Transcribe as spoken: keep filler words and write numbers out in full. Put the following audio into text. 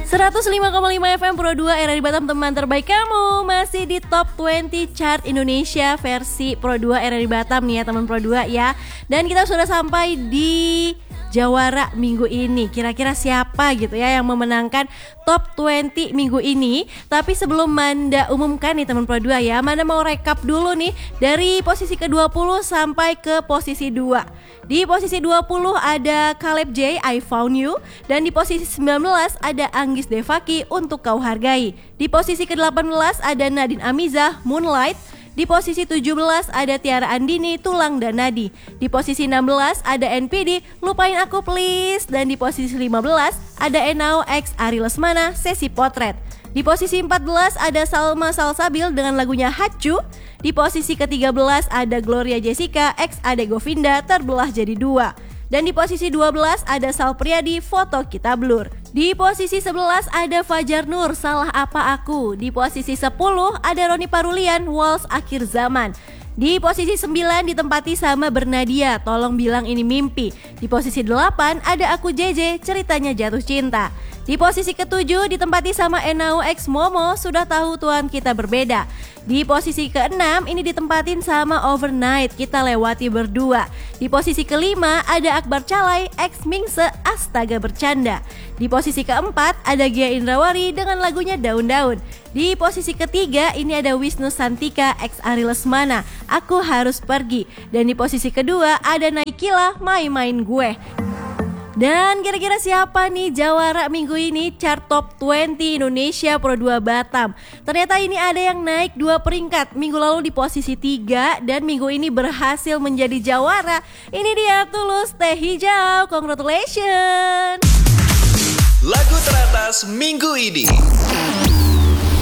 seratus lima koma lima F M Pro dua R R I Batam, teman terbaik kamu. Masih di Top dua puluh Chart Indonesia versi Pro dua R R I Batam nih ya teman Pro dua ya. Dan kita sudah sampai di jawara minggu ini. Kira-kira siapa gitu ya yang memenangkan Top dua puluh minggu ini. Tapi sebelum Manda umumkan nih teman Pro dua ya, Manda mau rekap dulu nih dari posisi ke dua puluh sampai ke posisi dua. Di posisi dua puluh ada Caleb J, I Found You. Dan di posisi sembilan belas ada Anggis Devaki, Untuk Kau Hargai. Di posisi ke delapan belas ada Nadine Amizah, Moonlight. Di posisi tujuh belas ada Tiara Andini, Tulang dan Nadi. Di posisi enam belas ada N P D, Lupain Aku Please. Dan di posisi lima belas ada Enao X Ari Lesmana, Sesi Potret. Di posisi empat belas ada Salma Salsabil dengan lagunya Hacu. Di posisi ke tiga belas ada Gloria Jessica X Ade Govinda, Terbelah Jadi Dua. Dan di posisi dua belas ada Sal Priadi, Foto Kita Blur. Di posisi sebelas ada Fajar Nur, Salah Apa Aku. Di posisi sepuluh ada Roni Parulian, Waltz Akhir Zaman. Di posisi sembilan ditempati sama Bernadia, Tolong Bilang Ini Mimpi. Di posisi delapan ada Aku J J, Ceritanya Jatuh Cinta. Di posisi ketujuh ditempati sama Enao X Momo, Sudah Tahu Tuhan Kita Berbeda. Di posisi keenam ini ditempatin sama Overnight, Kita Lewati Berdua. Di posisi kelima ada Akbar Calai X Mingse, Astaga Bercanda. Di posisi keempat ada Gia Indrawari dengan lagunya Daun-Daun. Di posisi ketiga ini ada Wisnu Santika X Ari Lesmana, Aku Harus Pergi. Dan di posisi kedua ada Naikila, Main-Main Gue. Dan kira-kira siapa nih jawara minggu ini chart Top dua puluh Indonesia Pro dua Batam? Ternyata ini ada yang naik dua peringkat. Minggu lalu di posisi tiga dan minggu ini berhasil menjadi jawara. Ini dia Tulus Teh Hijau. Congratulations. Lagu teratas minggu ini.